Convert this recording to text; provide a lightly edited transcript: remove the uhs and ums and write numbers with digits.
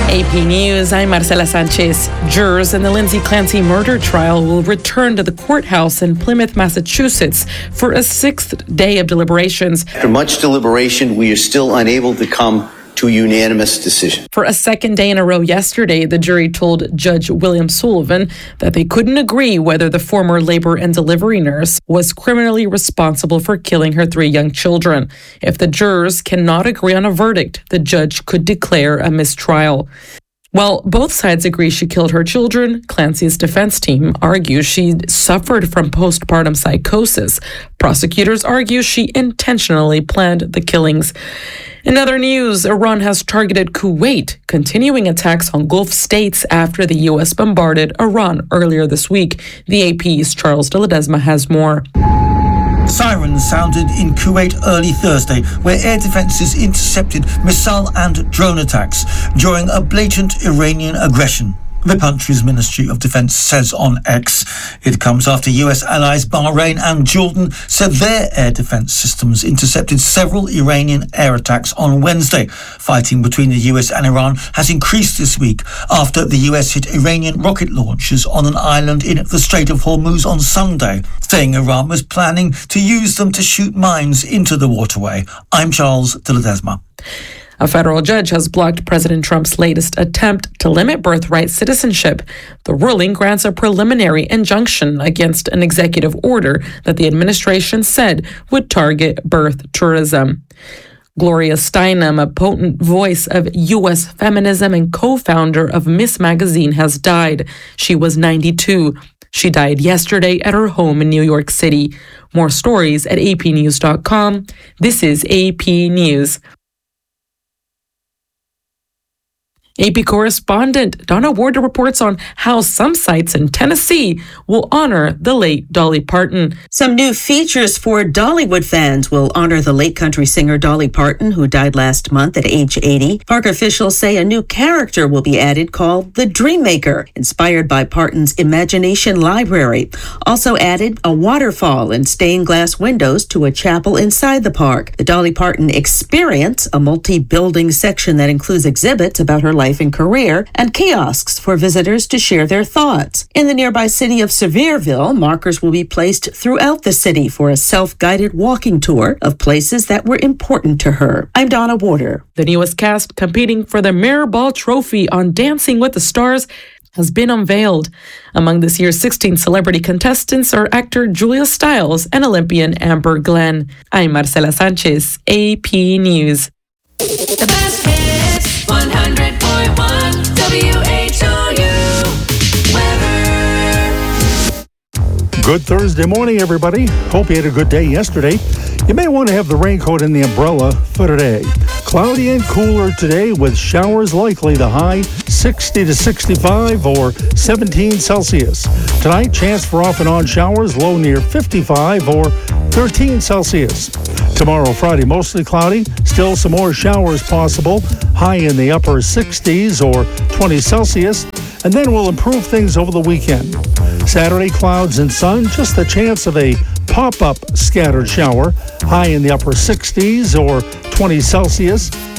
AP News, I'm Marcela Sanchez. Jurors in the Lindsay Clancy murder trial will return to the courthouse in Plymouth, Massachusetts for a sixth day of deliberations. After much deliberation, we are still unable to come to a unanimous decision. For a second day in a row yesterday, the jury told Judge William Sullivan that they couldn't agree whether the former labor and delivery nurse was criminally responsible for killing her 3 young children. If the jurors cannot agree on a verdict, the judge could declare a mistrial. While both sides agree she killed her children, Clancy's defense team argues she suffered from postpartum psychosis. Prosecutors argue she intentionally planned the killings. In other news, Iran has targeted Kuwait, continuing attacks on Gulf states after the U.S. bombarded Iran earlier this week. The AP's Charles de Ledesma has more. Sirens sounded in Kuwait early Thursday, where air defenses intercepted missile and drone attacks during a blatant Iranian aggression. The country's Ministry of Defense says on X. It comes after U.S. allies Bahrain and Jordan said their air defense systems intercepted several Iranian air attacks on Wednesday. Fighting between the U.S. and Iran has increased this week after the U.S. hit Iranian rocket launchers on an island in the Strait of Hormuz on Sunday, saying Iran was planning to use them to shoot mines into the waterway. I'm Charles de Ledesma. A federal judge has blocked President Trump's latest attempt to limit birthright citizenship. The ruling grants a preliminary injunction against an executive order that the administration said would target birth tourism. Gloria Steinem, a potent voice of U.S. feminism and co-founder of Miss Magazine, has died. She was 92. She died yesterday at her home in New York City. More stories at apnews.com. This is AP News. AP correspondent Donna Warder reports on how some sites in Tennessee will honor the late Dolly Parton. Some new features for Dollywood fans will honor the late country singer Dolly Parton, who died last month at age 80. Park officials say a new character will be added called the Dreammaker, inspired by Parton's Imagination Library. Also added a waterfall and stained glass windows to a chapel inside the park. The Dolly Parton Experience, a multi-building section that includes exhibits about her life and career, and kiosks for visitors to share their thoughts. In the nearby city of Sevierville, markers will be placed throughout the city for a self-guided walking tour of places that were important to her. I'm Donna Warder. The newest cast competing for the Mirrorball Trophy on Dancing with the Stars has been unveiled. Among this year's 16 celebrity contestants are actor Julia Stiles and Olympian Amber Glenn. I'm Marcela Sanchez, AP News. The best hits, 100.1 WHOU weather. Good Thursday morning, everybody. Hope you had a good day yesterday. You may want to have the raincoat and the umbrella for today. Cloudy and cooler today with showers likely. The high 60 to 65 or 17 Celsius. Tonight, chance for off and on showers, low near 55 or 13 Celsius. Tomorrow, Friday, mostly cloudy. Still some more showers possible. High in the upper 60s or 20 Celsius. And then we'll improve things over the weekend. Saturday, clouds and sun. Just the chance of a pop-up scattered shower. High in the upper 60s or 20 Celsius.